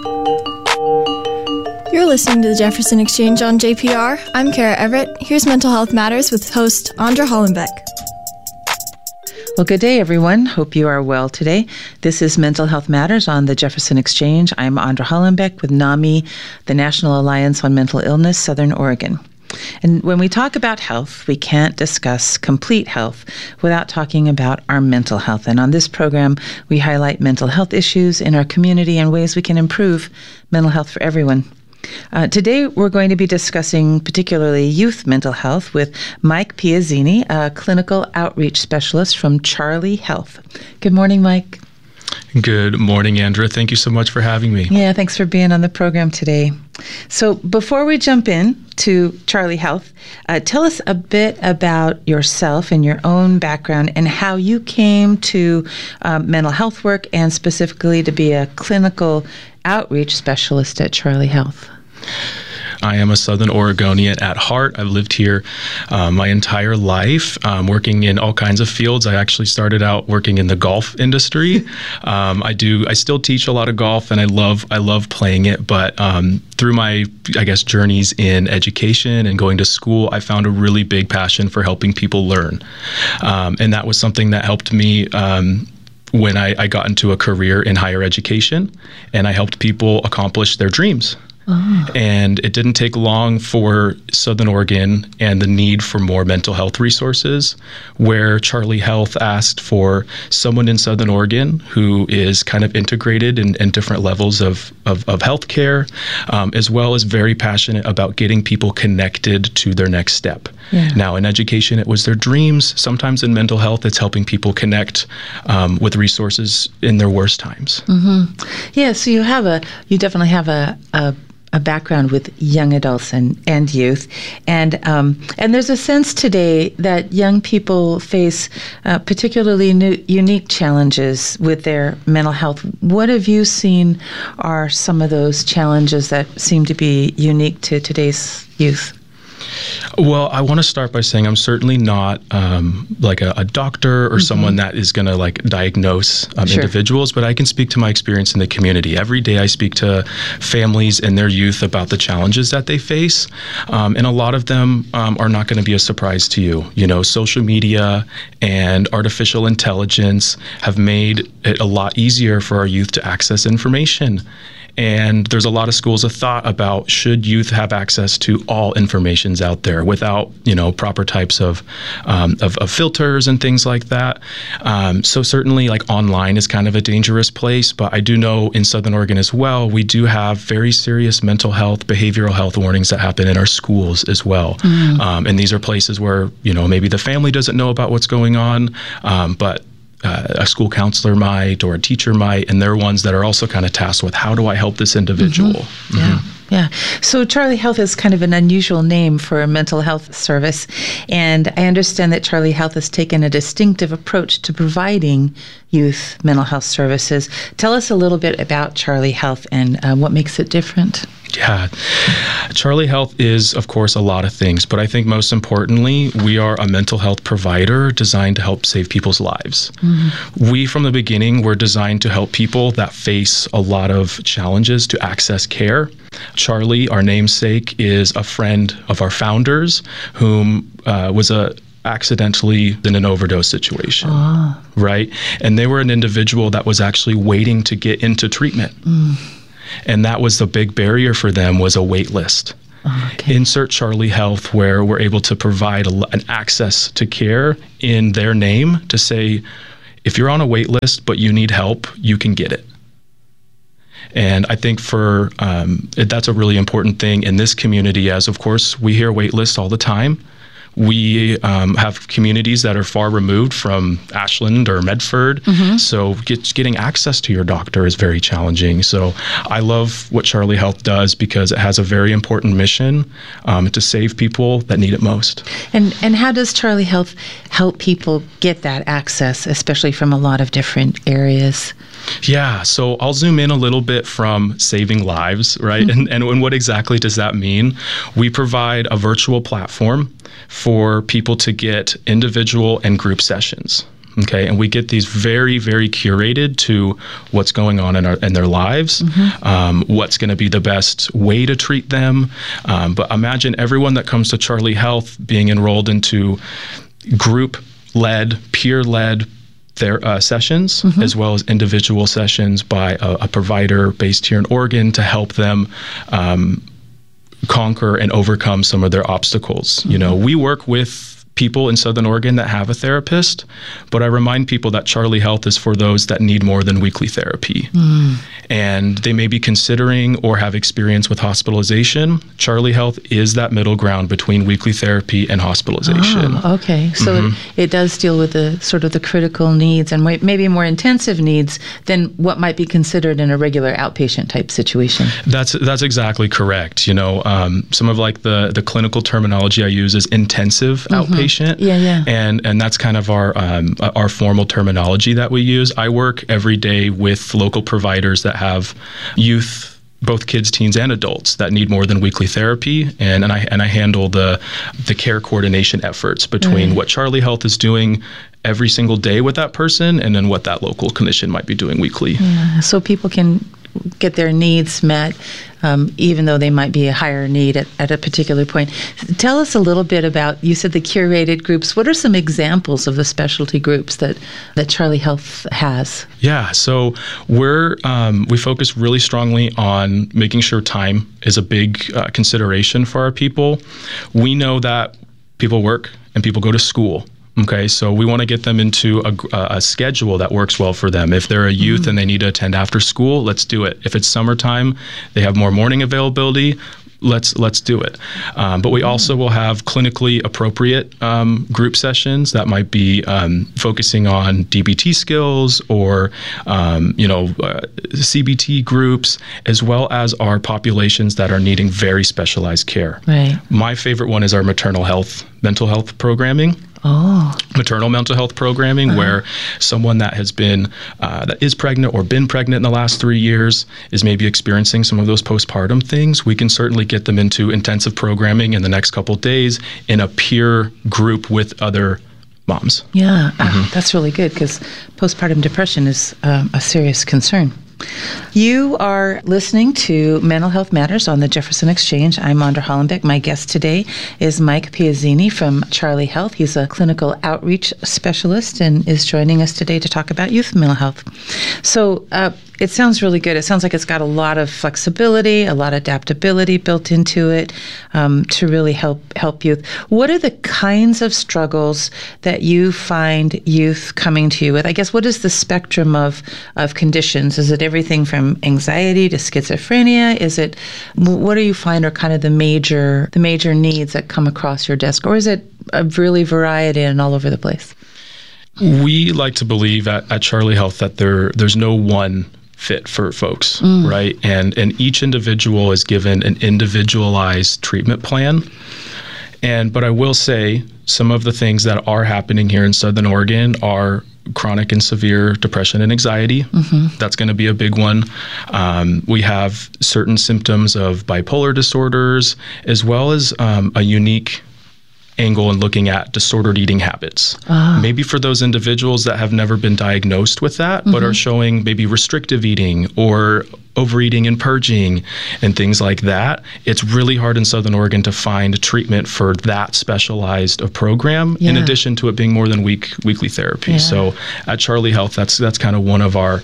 You're listening to the Jefferson Exchange on JPR. I'm Kara Everett. Here's Mental Health Matters with host Andra Hollenbeck. Well, good day, everyone. Hope you are well today. This is Mental Health Matters on the Jefferson Exchange. I'm Andra Hollenbeck with NAMI, the National Alliance on Mental Illness, Southern Oregon. And when we talk about health, we can't discuss complete health without talking about our mental health. And on this program, we highlight mental health issues in our community and ways we can improve mental health for everyone. Today, we're going to be discussing particularly youth mental health with Mike Piazzini, a clinical outreach specialist from Charlie Health. Good morning, Mike. Good morning, Andra. Thank you so much for having me. Yeah, thanks for being on the program today. So before we jump in to Charlie Health, tell us a bit about yourself and your own background and how you came to mental health work and specifically to be a clinical outreach specialist at Charlie Health. I am a Southern Oregonian at heart. I've lived here my entire life, working in all kinds of fields. I actually started out working in the golf industry. I still teach a lot of golf, and I love playing it. But through my, journeys in education and going to school, I found a really big passion for helping people learn, and that was something that helped me. When I got into a career in higher education, and I helped people accomplish their dreams. Oh. And it didn't take long for Southern Oregon and the need for more mental health resources, where Charlie Health asked for someone in Southern Oregon who is kind of integrated in different levels of healthcare, as well as very passionate about getting people connected to their next step. Yeah. Now, in education, it was their dreams. Sometimes in mental health, it's helping people connect with resources in their worst times. Mm-hmm. Yeah, so you definitely have a background with young adults and youth, and there's a sense today that young people face particularly unique challenges with their mental health. What have you seen are some of those challenges that seem to be unique to today's youth? Well, I want to start by saying I'm certainly not like a doctor or mm-hmm. someone that is going to diagnose Sure. individuals, but I can speak to my experience in the community. Every day I speak to families and their youth about the challenges that they face, and a lot of them are not going to be a surprise to you. You know, social media and artificial intelligence have made it a lot easier for our youth to access information. And there's a lot of schools of thought about should youth have access to all informations out there without, proper types of filters and things like that. So certainly online is kind of a dangerous place, but I do know in Southern Oregon as well, we do have very serious mental health, behavioral health warnings that happen in our schools as well. Mm. And these are places where, maybe the family doesn't know about what's going on, but a school counselor might or a teacher might, and they're ones that are also kind of tasked with how do I help this individual? Mm-hmm. Yeah. Mm-hmm. Yeah. So Charlie Health is kind of an unusual name for a mental health service. And I understand that Charlie Health has taken a distinctive approach to providing youth mental health services. Tell us a little bit about Charlie Health and what makes it different. Yeah. Charlie Health is, of course, a lot of things, but I think most importantly, we are a mental health provider designed to help save people's lives. Mm-hmm. We, from the beginning, were designed to help people that face a lot of challenges to access care. Charlie, our namesake, is a friend of our founders, whom was accidentally in an overdose situation, right? And they were an individual that was actually waiting to get into treatment. Mm. And that was the big barrier for them, was a wait list. Okay. Insert Charlie Health, where we're able to provide an access to care in their name to say, if you're on a wait list but you need help, you can get it. And I think that's a really important thing in this community, as of course we hear wait lists all the time. We have communities that are far removed from Ashland or Medford, mm-hmm. so getting access to your doctor is very challenging. So I love what Charlie Health does because it has a very important mission to save people that need it most. And how does Charlie Health help people get that access, especially from a lot of different areas? Yeah, so I'll zoom in a little bit from saving lives, right? Mm-hmm. And what exactly does that mean? We provide a virtual platform for people to get individual and group sessions. Okay, and we get these very, very curated to what's going on in their lives, what's going to be the best way to treat them. But imagine everyone that comes to Charlie Health being enrolled into group-led, peer-led sessions, as well as individual sessions by a provider based here in Oregon to help them conquer and overcome some of their obstacles. You know, we work with people in Southern Oregon that have a therapist, but I remind people that Charlie Health is for those that need more than weekly therapy. And they may be considering or have experience with hospitalization. Charlie Health is that middle ground between weekly therapy and hospitalization. Oh, okay. So it does deal with the sort of the critical needs and maybe more intensive needs than what might be considered in a regular outpatient type situation. That's exactly correct. You know, some of like the clinical terminology I use is intensive outpatient. And that's kind of our formal terminology that we use. I work every day with local providers that have youth, both kids, teens, and adults that need more than weekly therapy, and I handle the care coordination efforts between what Charlie Health is doing every single day with that person and then what that local clinician might be doing weekly. Yeah, so people can get their needs met, even though they might be a higher need at a particular point. Tell us a little bit about, you said the curated groups. What are some examples of the specialty groups that Charlie Health has? Yeah, so we focus really strongly on making sure time is a big consideration for our people. We know that people work and people go to school. Okay, so we want to get them into a schedule that works well for them. If they're a youth and they need to attend after school, let's do it. If it's summertime, they have more morning availability, let's do it. But we also will have clinically appropriate group sessions that might be focusing on DBT skills or CBT groups, as well as our populations that are needing very specialized care. Right. My favorite one is our mental health programming. Maternal mental health programming, where someone that has been that is pregnant or been pregnant in the last 3 years is maybe experiencing some of those postpartum things. We can certainly get them into intensive programming in the next couple of days in a peer group with other moms. Yeah, that's really good because postpartum depression is a serious concern. You are listening to Mental Health Matters on the Jefferson Exchange. I'm Andra Hollenbeck. My guest today is Mike Piazzini from Charlie Health. He's a clinical outreach specialist and is joining us today to talk about youth mental health. So it sounds really good. It sounds like it's got a lot of flexibility, a lot of adaptability built into it to really help youth. What are the kinds of struggles that you find youth coming to you with? I guess, what is the spectrum of conditions? Is it everything from anxiety to schizophrenia? Is it, what do you find are kind of the major needs that come across your desk? Or is it a really variety and all over the place? We like to believe at Charlie Health that there's no one fit for folks, right? And each individual is given an individualized treatment plan. But I will say some of the things that are happening here in Southern Oregon are chronic and severe depression and anxiety. That's going to be a big one. We have certain symptoms of bipolar disorders, as well as a unique angle in looking at disordered eating habits. Maybe for those individuals that have never been diagnosed with that, but are showing maybe restrictive eating or overeating and purging and things like that, it's really hard in Southern Oregon to find treatment for that specialized a program, in addition to it being more than weekly therapy. So at Charlie Health, that's kind of one of our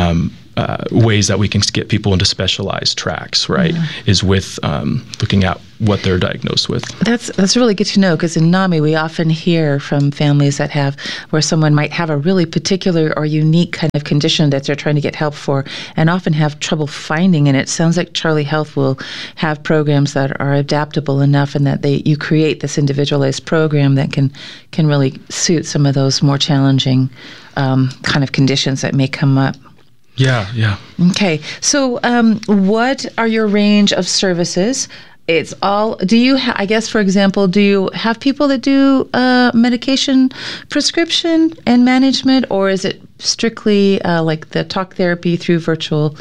ways that we can get people into specialized tracks, right, is with looking at what they're diagnosed with. That's really good to know, because in NAMI we often hear from families that have, where someone might have a really particular or unique kind of condition that they're trying to get help for and often have trouble finding, and it sounds like Charlie Health will have programs that are adaptable enough and that you create this individualized program that can really suit some of those more challenging kind of conditions that may come up. Yeah. Okay. So what are your range of services? It's all, I guess, for example, do you have people that do medication prescription and management, or is it strictly like the talk therapy through virtual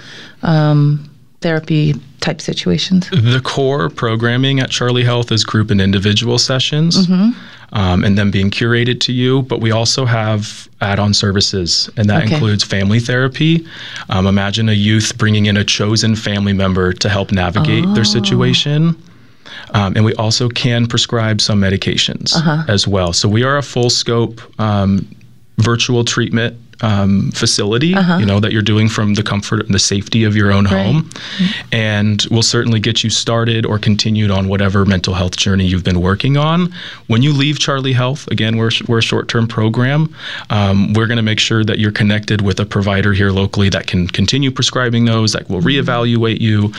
therapy type situations? The core programming at Charlie Health is group and individual sessions. and them being curated to you. But we also have add-on services, and that includes family therapy. Imagine a youth bringing in a chosen family member to help navigate their situation. And we also can prescribe some medications as well. So we are a full scope virtual treatment facility, that you're doing from the comfort and the safety of your own home. And we'll certainly get you started or continued on whatever mental health journey you've been working on. When you leave Charlie Health, again, we're a short-term program. We're going to make sure that you're connected with a provider here locally that can continue prescribing those, that will reevaluate you.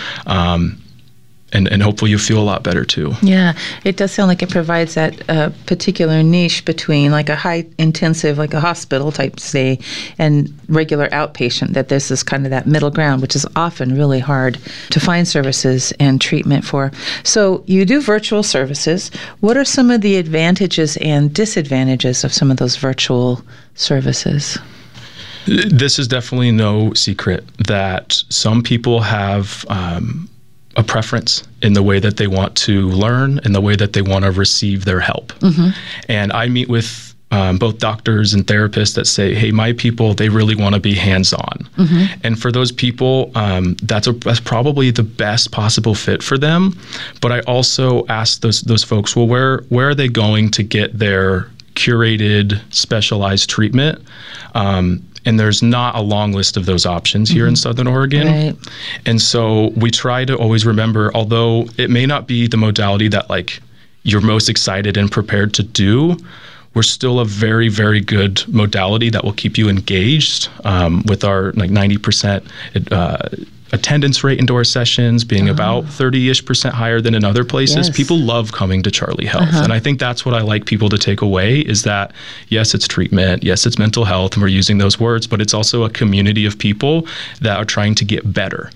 And hopefully you feel a lot better too. Yeah, it does sound like it provides that particular niche between like a high intensive, like a hospital type stay, and regular outpatient, that this is kind of that middle ground, which is often really hard to find services and treatment for. So you do virtual services. What are some of the advantages and disadvantages of some of those virtual services? This is definitely no secret that some people have a preference in the way that they want to learn and the way that they want to receive their help. And I meet with both doctors and therapists that say, hey, my people, they really want to be hands-on. And for those people, that's probably the best possible fit for them. But I also ask those folks, well, where are they going to get their curated, specialized treatment? And there's not a long list of those options here in Southern Oregon. Right. And so we try to always remember, although it may not be the modality that like you're most excited and prepared to do, we're still a very, very good modality that will keep you engaged with our like 90% attendance rate into our sessions being about 30-ish% higher than in other places. Yes. People love coming to Charlie Health. And I think that's what I like people to take away is that, yes, it's treatment, yes, it's mental health, and we're using those words, but it's also a community of people that are trying to get better.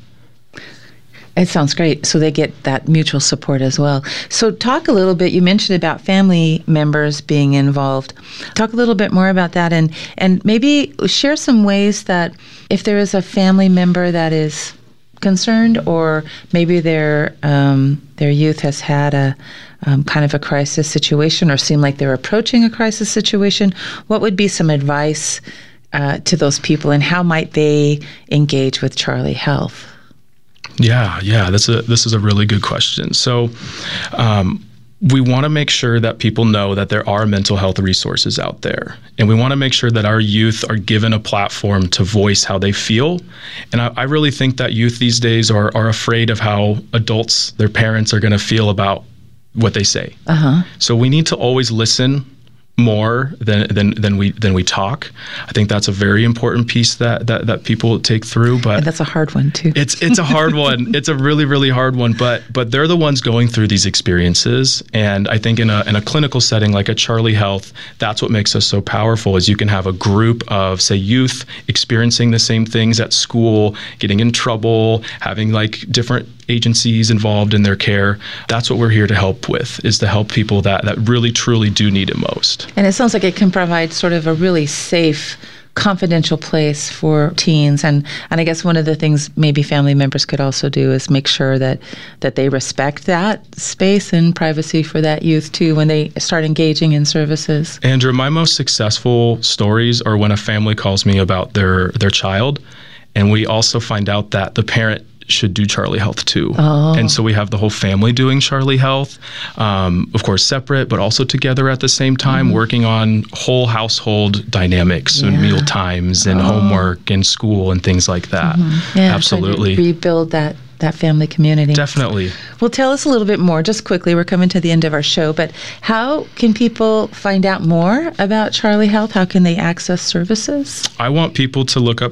It sounds great. So they get that mutual support as well. So talk a little bit, you mentioned about family members being involved. Talk a little bit more about that and maybe share some ways that if there is a family member that is concerned, or maybe their youth has had a kind of a crisis situation or seem like they're approaching a crisis situation, what would be some advice to those people, and how might they engage with Charlie Health? Yeah, this is a really good question. So we want to make sure that people know that there are mental health resources out there. And we want to make sure that our youth are given a platform to voice how they feel. And I really think that youth these days are afraid of how adults, their parents, are going to feel about what they say. So we need to always listen more than we talk. I think that's a very important piece that people take through. But and that's a hard one too. It's a hard one. It's a really, really hard one. But they're the ones going through these experiences. And I think in a clinical setting like a Charlie Health, that's what makes us so powerful. Is you can have a group of, say, youth experiencing the same things at school, getting in trouble, having like different agencies involved in their care. That's what we're here to help with, is to help people that really truly do need it most. And it sounds like it can provide sort of a really safe, confidential place for teens. And I guess one of the things maybe family members could also do is make sure that they respect that space and privacy for that youth too when they start engaging in services. Andrew, my most successful stories are when a family calls me about their child, and we also find out that the parent should do Charlie Health too. And so we have the whole family doing Charlie Health, of course separate, but also together at the same time, working on whole household dynamics and meal times and homework and school and things like that. Yeah, absolutely. Trying to rebuild that family community. Definitely. Well, tell us a little bit more, just quickly. We're coming to the end of our show, but how can people find out more about Charlie Health? How can they access services? I want people to look up